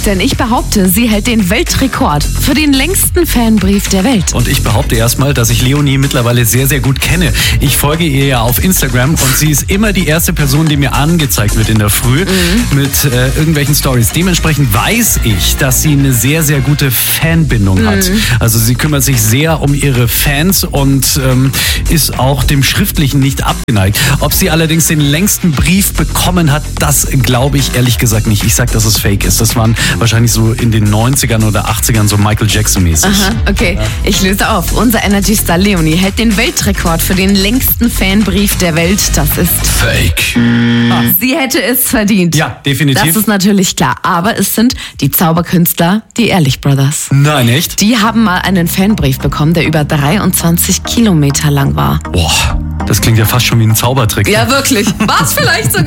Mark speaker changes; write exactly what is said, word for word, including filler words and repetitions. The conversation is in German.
Speaker 1: denn ich behaupte, sie hält den Weltrekord für den längsten Fanbrief der Welt.
Speaker 2: Und ich behaupte erstmal, dass ich Leonie mittlerweile sehr, sehr gut kenne. Ich folge ihr ja auf Instagram und sie ist immer die erste Person, die mir angezeigt wird in der Früh mhm. mit äh, irgendwelchen Stories. Dementsprechend weiß ich, dass sie eine sehr, sehr gute Fanbindung mhm. hat. Also sie kümmert sich sehr um ihre Fans und ähm, ist auch dem Schriftlichen nicht abgeneigt. Ob sie allerdings den längsten Brief bekommen hat, das glaube ich ehrlich gesagt nicht. Ich sag, dass es fake ist. Das waren wahrscheinlich so in den neunzigern oder achtzigern so Michael Jackson-mäßig.
Speaker 1: Aha, okay. Ja. Ich löse auf. Unser Energy-Star Leonie hält den Weltrekord für den längsten Fanbrief der Welt. Das ist
Speaker 2: fake.
Speaker 1: Sie hätte es verdient.
Speaker 2: Ja, definitiv.
Speaker 1: Das ist natürlich klar. Aber es sind die Zauberkünstler, die Ehrlich Brothers.
Speaker 2: Nein, echt?
Speaker 1: Die haben mal einen Fanbrief bekommen, der über dreiundzwanzig Kilometer lang war.
Speaker 2: Boah, das klingt ja fast schon wie ein Zaubertrick.
Speaker 1: Ja, wirklich. War es vielleicht sogar.